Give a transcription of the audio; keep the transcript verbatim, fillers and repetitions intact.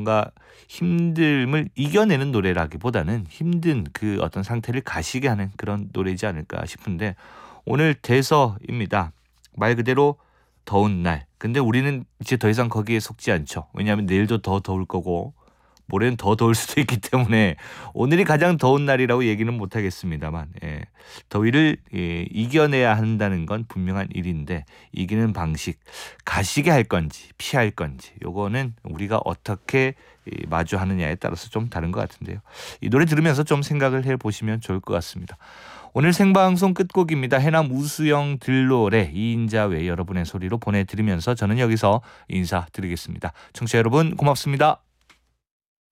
뭔가 힘듦을 이겨내는 노래라기보다는 힘든 그 어떤 상태를 가시게 하는 그런 노래이지 않을까 싶은데 오늘 대서입니다. 말 그대로 더운 날. 근데 우리는 이제 더 이상 거기에 속지 않죠. 왜냐하면 내일도 더 더울 거고 모레는 더 더울 수도 있기 때문에 오늘이 가장 더운 날이라고 얘기는 못하겠습니다만 예, 더위를 예, 이겨내야 한다는 건 분명한 일인데 이기는 방식, 가시게 할 건지 피할 건지 요거는 우리가 어떻게 이, 마주하느냐에 따라서 좀 다른 것 같은데요. 이 노래 들으면서 좀 생각을 해보시면 좋을 것 같습니다. 오늘 생방송 끝곡입니다. 해남 우수영 들노래 이인자 외 여러분의 소리로 보내드리면서 저는 여기서 인사드리겠습니다. 청취자 여러분 고맙습니다.